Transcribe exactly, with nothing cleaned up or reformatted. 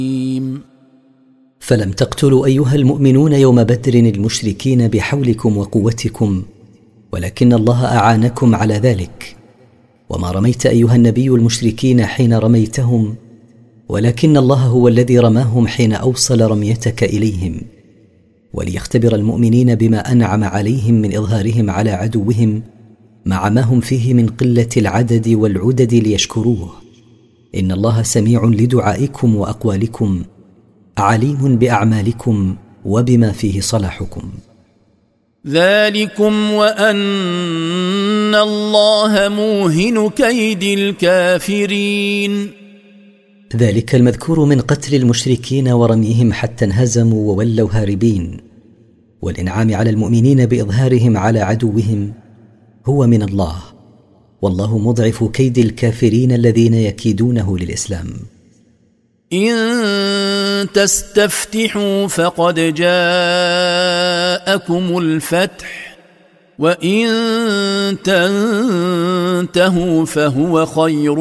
فلم تقتلوا أيها المؤمنون يوم بدر المشركين بحولكم وقوتكم، ولكن الله أعانكم على ذلك. وما رميت أيها النبي المشركين حين رميتهم، ولكن الله هو الذي رماهم حين أوصل رميتك إليهم، وليختبر المؤمنين بما أنعم عليهم من إظهارهم على عدوهم مع ما هم فيه من قلة العدد والعدد ليشكروه. إن الله سميع لدعائكم وأقوالكم، عليم بأعمالكم وبما فيه صلاحكم. ذلكم وأن الله موهن كيد الكافرين. ذلك المذكور من قتل المشركين ورميهم حتى انهزموا وولوا هاربين، والإنعام على المؤمنين بإظهارهم على عدوهم، هو من الله، والله مضعف كيد الكافرين الذين يكيدونه للإسلام. إن تستفتحوا فقد جاءكم الفتح، وإن تنتهوا فهو خير